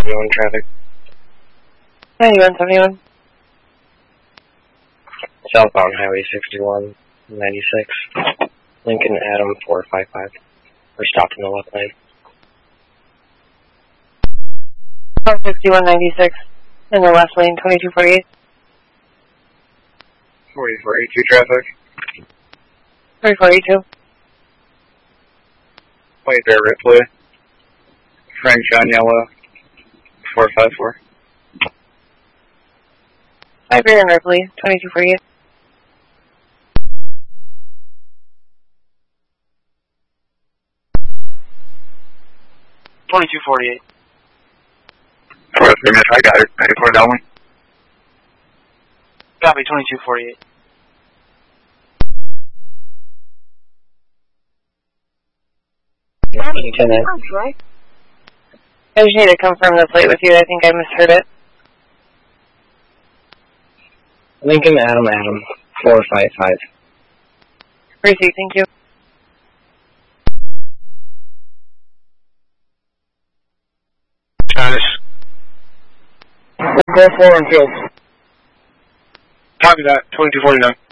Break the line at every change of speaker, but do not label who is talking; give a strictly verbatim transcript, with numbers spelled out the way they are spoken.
seventy-one traffic.
ninety-one seventy-one.
Southbound Highway sixty-one ninety-six. Lincoln Adam four five five. We're stopped in the left lane.
sixty-one ninety-six. In the left lane, twenty-two forty-eight.
forty-four eighty-two traffic.
thirty-four eighty-two.
twenty-three Ripley. Frank John Yellow four five four.
Five rear and Ripley, twenty-two forty-eight.
twenty-two forty-eight.
Alright, three minutes, I got it. ninety-four Delwyn.
Copy, twenty-two forty-eight.
Lieutenant.
I just need to confirm the plate with you. I think I misheard it.
Lincoln Adam Adam four five five.
Receipt, thank you.
Spanish.
Go four on field. Copy that, twenty-two forty-nine.